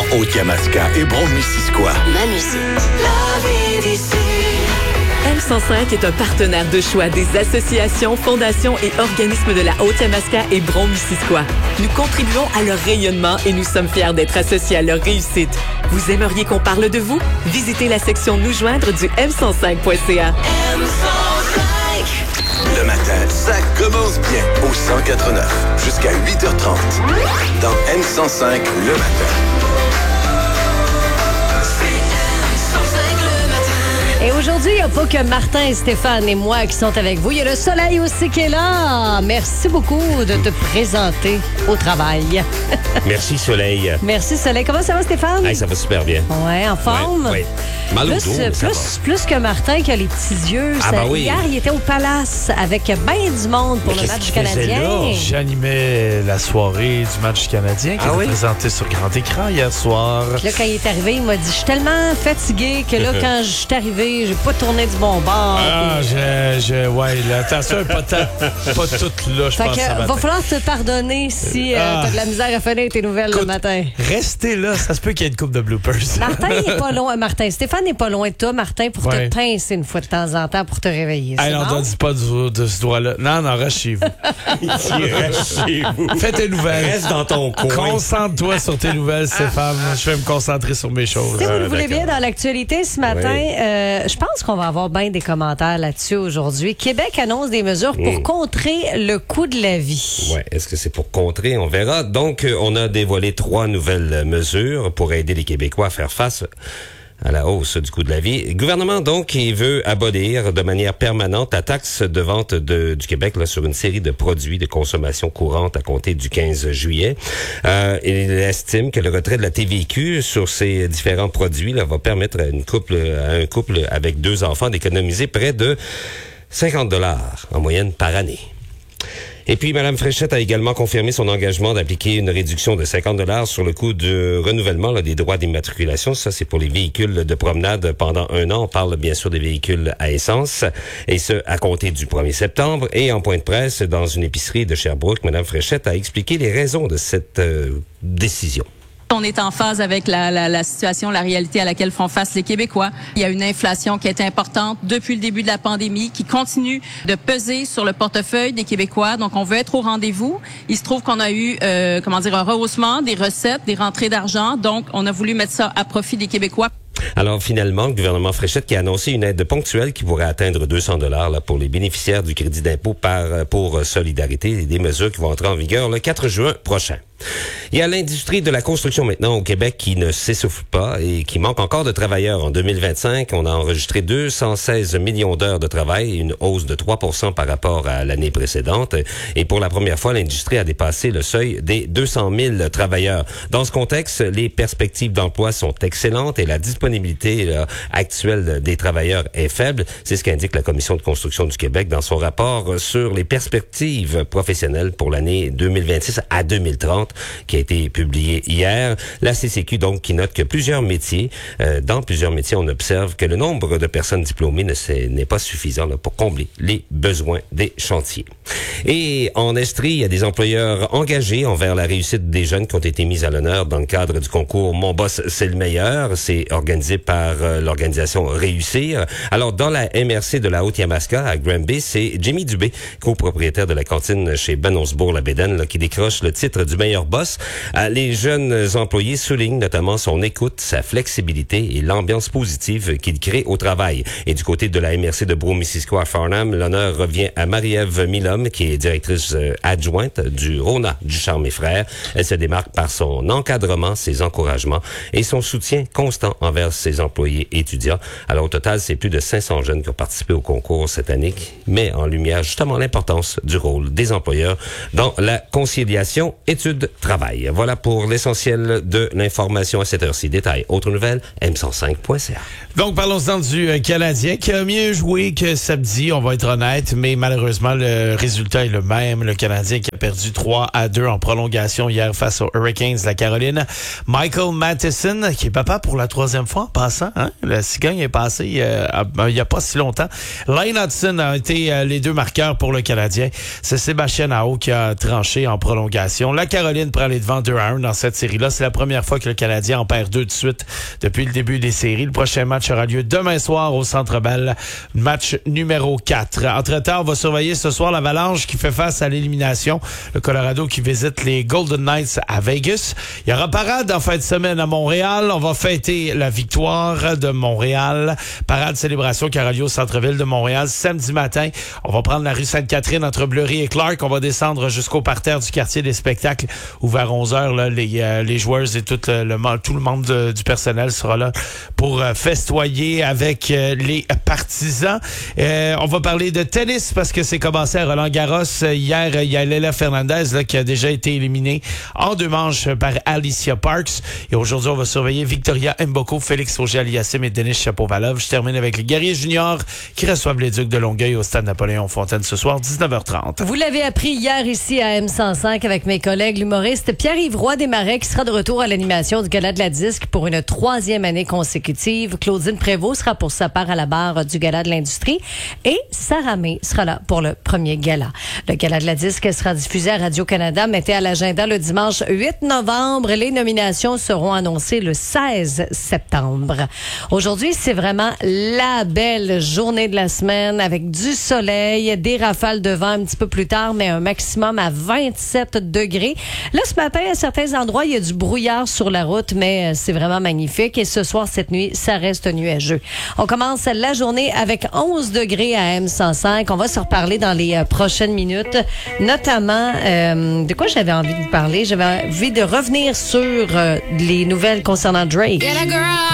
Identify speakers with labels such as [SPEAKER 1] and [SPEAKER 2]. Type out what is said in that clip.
[SPEAKER 1] en Haute-Yamaska et Brome-Missisquoi.
[SPEAKER 2] Ma musique. La vie d'ici.
[SPEAKER 3] M105 est un partenaire de choix des associations, fondations et organismes de la Haute-Yamaska et Brome-Missisquoi. Nous contribuons à leur rayonnement et nous sommes fiers d'être associés à leur réussite. Vous aimeriez qu'on parle de vous? Visitez la section Nous joindre du m105.ca.
[SPEAKER 1] Le matin, ça commence bien au 104.9 jusqu'à 8h30 dans M105 le matin.
[SPEAKER 4] Et aujourd'hui, il n'y a pas que Martin, Stéphane et moi qui sont avec vous. Il y a le soleil aussi qui est là. Merci beaucoup de te présenter au travail.
[SPEAKER 5] Merci, Soleil.
[SPEAKER 4] Merci, Soleil. Comment ça va, Stéphane?
[SPEAKER 5] Hey, ça va super bien.
[SPEAKER 4] Ouais, en forme?
[SPEAKER 5] Ouais. Mal au dos,
[SPEAKER 4] plus que Martin qui a les petits yeux.
[SPEAKER 5] Oui.
[SPEAKER 4] Hier, il était au Palace avec bien du monde pour le match canadien.
[SPEAKER 6] J'animais la soirée du match canadien qui était présenté sur grand écran hier soir.
[SPEAKER 4] Puis là, quand il est arrivé, il m'a dit « Je suis tellement fatigué que là, quand je suis arrivé, j'ai pas tourné du bon bord. »
[SPEAKER 6] L'attention n'est pas toute là, je pense.
[SPEAKER 4] Va falloir te pardonner si t'as de la misère à finir tes nouvelles le matin.
[SPEAKER 6] Restez là, ça se peut qu'il y ait une couple de bloopers.
[SPEAKER 4] Martin n'est pas loin. Stéphane n'est pas loin de toi, Martin, pour te pincer une fois de temps en temps pour te réveiller.
[SPEAKER 6] Non, dis pas de ce droit-là. Non, reste chez vous.
[SPEAKER 5] Reste chez vous.
[SPEAKER 6] Fais tes nouvelles.
[SPEAKER 5] Reste dans ton coin.
[SPEAKER 6] Concentre-toi sur tes nouvelles, Stéphane. Je vais me concentrer sur mes choses.
[SPEAKER 4] Si vous le voulez bien, dans l'actualité ce matin, je pense qu'on va avoir bien des commentaires là-dessus aujourd'hui. Québec annonce des mesures pour contrer le coût de la vie.
[SPEAKER 5] Ouais, est-ce que c'est pour contrer? On verra. Donc, on a dévoilé 3 nouvelles mesures pour aider les Québécois à faire face à la hausse du coût de la vie. Le gouvernement, donc, il veut abolir de manière permanente la taxe de vente du Québec là, sur une série de produits de consommation courante à compter du 15 juillet. Il estime que le retrait de la TVQ sur ces différents produits là, va permettre à un couple avec 2 enfants d'économiser près de 50 $ en moyenne par année. Et puis, Mme Fréchette a également confirmé son engagement d'appliquer une réduction de 50 $ sur le coût du renouvellement des droits d'immatriculation. Ça, c'est pour les véhicules de promenade pendant 1 an. On parle bien sûr des véhicules à essence. Et ce, à compter du 1er septembre. Et en point de presse, dans une épicerie de Sherbrooke, Mme Fréchette a expliqué les raisons de cette décision.
[SPEAKER 7] On est en phase avec la situation, la réalité à laquelle font face les Québécois. Il y a une inflation qui est importante depuis le début de la pandémie, qui continue de peser sur le portefeuille des Québécois. Donc, on veut être au rendez-vous. Il se trouve qu'on a eu, un rehaussement des recettes, des rentrées d'argent. Donc, on a voulu mettre ça à profit des Québécois.
[SPEAKER 5] Alors, finalement, le gouvernement Fréchette qui a annoncé une aide ponctuelle qui pourrait atteindre 200 $ là, pour les bénéficiaires du crédit d'impôt pour solidarité et des mesures qui vont entrer en vigueur le 4 juin prochain. Il y a l'industrie de la construction maintenant au Québec qui ne s'essouffle pas et qui manque encore de travailleurs. En 2025, on a enregistré 216 millions d'heures de travail, une hausse de 3% par rapport à l'année précédente. Et pour la première fois, l'industrie a dépassé le seuil des 200 000 travailleurs. Dans ce contexte, les perspectives d'emploi sont excellentes et la disponibilité actuelle des travailleurs est faible. C'est ce qu'indique la Commission de construction du Québec dans son rapport sur les perspectives professionnelles pour l'année 2026 à 2030. Qui a été publié hier. La CCQ, donc, qui note que dans plusieurs métiers, on observe que le nombre de personnes diplômées n'est pas suffisant là, pour combler les besoins des chantiers. Et en Estrie, il y a des employeurs engagés envers la réussite des jeunes qui ont été mis à l'honneur dans le cadre du concours Mon Boss, c'est le meilleur. C'est organisé par l'organisation Réussir. Alors, dans la MRC de la Haute-Yamaska, à Granby, c'est Jimmy Dubé, copropriétaire de la cantine chez Banonsbourg-la-Bédaine, qui décroche le titre du meilleur boss. Les jeunes employés soulignent notamment son écoute, sa flexibilité et l'ambiance positive qu'il crée au travail. Et du côté de la MRC de Brome-Missisquoi à Farnham, l'honneur revient à Marie-Ève Milhomme, qui est directrice adjointe du Rona du Charme et Frères. Elle se démarque par son encadrement, ses encouragements et son soutien constant envers ses employés étudiants. Alors au total, c'est plus de 500 jeunes qui ont participé au concours cette année, qui met en lumière justement l'importance du rôle des employeurs dans la conciliation études-travail. Voilà pour l'essentiel de l'information à cette heure-ci. Détail, autre nouvelle, m105.ca.
[SPEAKER 6] Donc, parlons-en du Canadien qui a mieux joué que samedi, on va être honnête, mais malheureusement, le résultat est le même. Le Canadien qui a perdu 3-2 en prolongation hier face aux Hurricanes de la Caroline. Michael Matheson, qui est papa pour la 3e fois en passant, hein? La cigogne est passée il y a pas si longtemps. Lane Hudson a été les 2 marqueurs pour le Canadien. C'est Sébastien Aho qui a tranché en prolongation. La Caroline prend les devant 2-1 dans cette série-là. C'est la première fois que le Canadien en perd 2 de suite depuis le début des séries. Le prochain match aura lieu demain soir au Centre Bell, match numéro 4. Entre-temps, on va surveiller ce soir l'Avalanche qui fait face à l'élimination. Le Colorado qui visite les Golden Knights à Vegas. Il y aura parade en fin de semaine à Montréal. On va fêter la victoire de Montréal. Parade célébration qui aura lieu au centre-ville de Montréal samedi matin. On va prendre la rue Sainte-Catherine entre Bleury et Clark. On va descendre jusqu'au parterre du quartier des spectacles où vers 11h, là, les joueurs et tout le membre du personnel sera là pour festoyer avec les partisans. On va parler de tennis parce que c'est commencé à Roland-Garros. Hier, il y a Leila Fernandez là, qui a déjà été éliminée en 2 manches par Alicia Parks. Et aujourd'hui, on va surveiller Victoria Mboko, Félix Auger-Aliassime et Denis Shapovalov. Je termine avec les guerriers juniors qui reçoivent les Ducs de Longueuil au stade Napoléon-Fontaine ce soir, 19h30.
[SPEAKER 4] Vous l'avez appris hier ici à M105 avec mes collègues l'humoriste Pierre-Yves Roy Desmarais qui sera de retour à l'animation du Gala de la Disque pour une 3e année consécutive. Claudine Prévost sera pour sa part à la barre du Gala de l'Industrie et Sarah May sera là pour le premier gala. Le Gala de la Disque sera diffusé à Radio-Canada, mettez à l'agenda le dimanche 8 novembre. Les nominations seront annoncées le 16 septembre. Aujourd'hui, c'est vraiment la belle journée de la semaine avec du soleil, des rafales de vent un petit peu plus tard, mais un maximum à 27 degrés. Là, ce matin, à certains endroits, il y a du brouillard sur la route, mais c'est vraiment magnifique. Et ce soir, cette nuit, ça reste nuageux. On commence la journée avec 11 degrés à M105. On va se reparler dans les prochaines minutes, notamment de quoi j'avais envie de vous parler. J'avais envie de revenir sur les nouvelles concernant Drake.